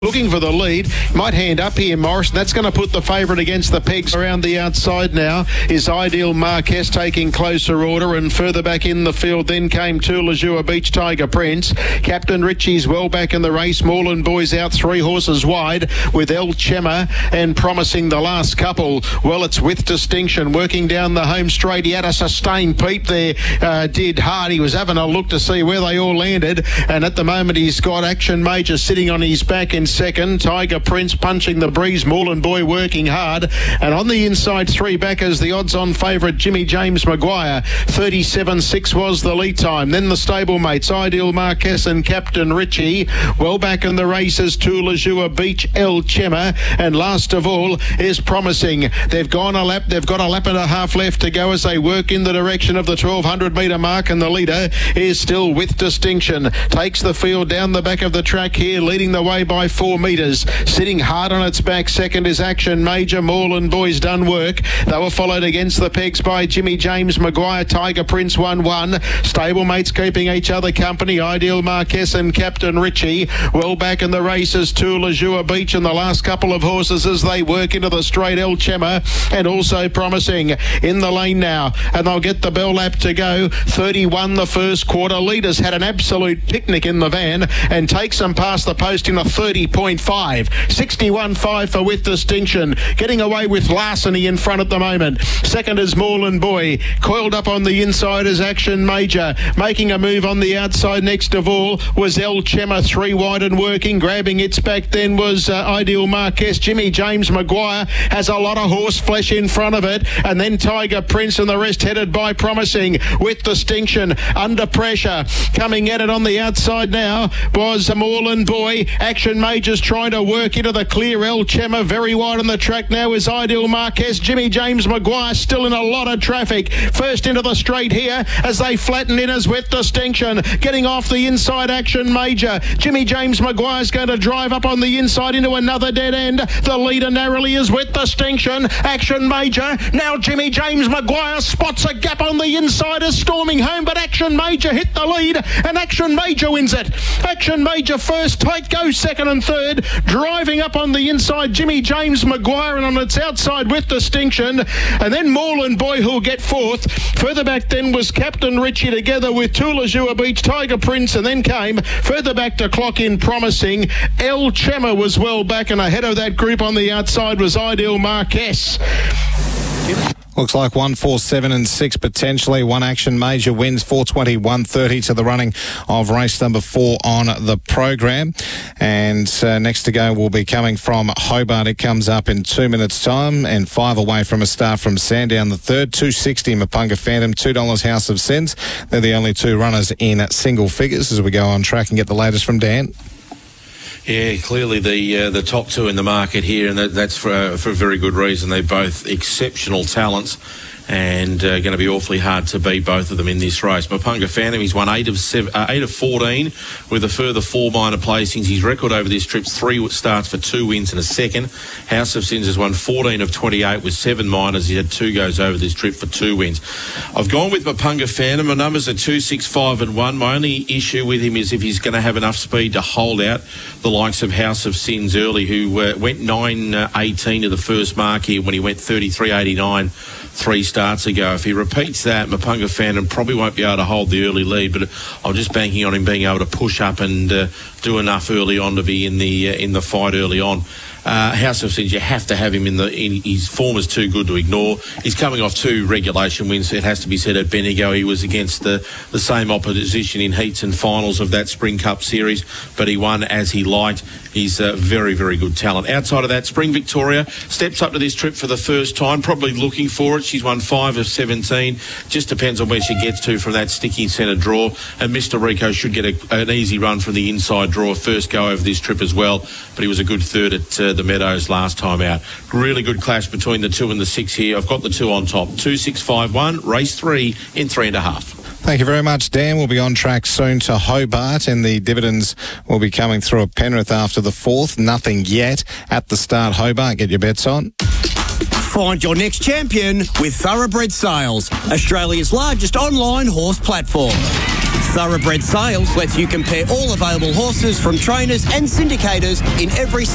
Looking for the lead, might hand up here, Morris. That's going to put the favourite against the pegs. Around the outside now is Ideal Marquez taking closer order, and further back in the field then came Tulajua Beach Tiger Prince. Captain Richie's well back in the race. Moreland Boys out 3 horses wide with El Chema and Promising the last couple. Well, it's With Distinction working down the home straight. He had a sustained peep there, did hard. He was having a look to see where they all landed, and at the moment he's got Action Major sitting on his back in second. Tiger Prince punching the breeze. Moreland Boy working hard, and on the inside 3 backers, the odds-on favourite Jimmy James Maguire. 37.6 was the lead time. Then the stablemates Ideal Marquez and Captain Richie. Well back in the races Tulajua Beach, El Chema, and last of all is Promising. They've gone a lap. They've got a lap and a half left to go as they work in the direction of the 1200 metre mark, and the leader is still With Distinction. Takes the field down the back of the track here, leading the way by 4 metres. Sitting hard on its back second is Action Major. Moreland Boys done work. They were followed against the pegs by Jimmy James Maguire. Tiger Prince 1-1. Stablemates keeping each other company. Ideal Marquez and Captain Richie. Well back in the races Tulajua Beach and the last couple of horses as they work into the straight. El Chema and also Promising in the lane now, and they'll get the bell lap to go. 31 the first quarter. Leaders had an absolute picnic in the van and takes them past the post in a 30.5. 61.5 for With Distinction. Getting away with larceny in front at the moment. Second is Moreland Boy. Coiled up on the inside is Action Major. Making a move on the outside next of all was El Chema, 3 wide and working. Grabbing its back then was Ideal Marquez. Jimmy James Maguire has a lot of horse flesh in front of it. And then Tiger Prince and the rest headed by Promising. With Distinction under pressure. Coming at it on the outside now was Moreland Boy. Action Major's trying to work into the clear. El Chema very wide on the track now is Ideal Marquez. Jimmy James Maguire still in a lot of traffic. First into the straight here as they flatten in as With Distinction. Getting off the inside Action Major. Jimmy James Maguire's going to drive up on the inside into another dead end. The leader narrowly is With Distinction. Action Major. Now Jimmy James Maguire spots a gap on the inside as storming home, but Action Major hit the lead and Action Major wins it. Action Major first, tight goes second and third. Driving up on the inside Jimmy James Maguire, and on its outside With Distinction, and then Moreland Boy who'll get fourth. Further back then was Captain Richie together with Tulajua Beach Tiger Prince, and then came further back to clock in Promising. El Chema was well back, and ahead of that group on the outside was Ideal Marquez. Looks like 1, 4, 7 and 6 potentially. One Action Major wins 4:20, 1:30 to the running of race number 4 on the program. And next to go will be coming from Hobart. It comes up in 2 minutes' time, and 5 away from a start from Sandown the third. $2.60 Mapunga Phantom, $2 House of Sins. They're the only 2 runners in single figures as we go on track and get the latest from Dan. Yeah, clearly the top 2 in the market here, and that's for a very good reason. They're both exceptional talents, and going to be awfully hard to beat both of them in this race. Mapunga Phantom, he's won 8 of 14 with a further 4 minor placings. His record over this trip's 3 starts for 2 wins and a second. House of Sins has won 14 of 28 with 7 minors. He had 2 goes over this trip for 2 wins. I've gone with Mapunga Phantom. My numbers are 2, 6, 5 and 1. My only issue with him is if he's going to have enough speed to hold out the likes of House of Sins early, who went 9.18 to the first mark here when he went 33.89 3 starts ago. If he repeats that, Mapunga Phantom probably won't be able to hold the early lead, but I'm just banking on him being able to push up and do enough early on to be in the fight early on. House of Sins, you have to have him in his form is too good to ignore. He's coming off 2 regulation wins, it has to be said, at Bendigo. He was against the same opposition in heats and finals of that Spring Cup series, but he won as he liked. He's a very, very good talent. Outside of that, Spring Victoria steps up to this trip for the first time, probably looking for it. She's won 5 of 17. Just depends on where she gets to from that sticky centre draw. And Mr. Rico should get an easy run from the inside draw, first go over this trip as well. But he was a good third at the Meadows last time out. Really good clash between the 2 and the 6 here. I've got the 2 on top. 2, 6, 5, 1. Race 3 in 3.5. Thank you very much, Dan. We'll be on track soon to Hobart, and the dividends will be coming through at Penrith after the 4th. Nothing yet at the start, Hobart. Get your bets on. Find your next champion with Thoroughbred Sales, Australia's largest online horse platform. Thoroughbred Sales lets you compare all available horses from trainers and syndicators in every state